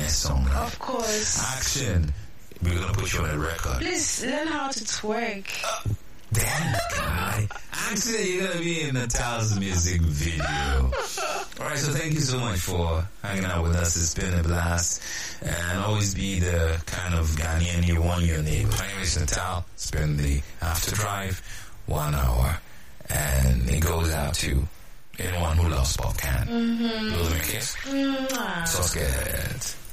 finesse song. Of course. Action. We're going to put you on a record. Please learn how to twerk. Damn guy. Actually, you're going to be in Natal's music video. Alright, so thank you so much for hanging out with us. It's been a blast. And always be the kind of Ghanaian you want your neighbor. My name is Natal. Spend the after drive 1 hour. And it goes out to anyone who loves Bob Can. Blow them a kiss. So scared.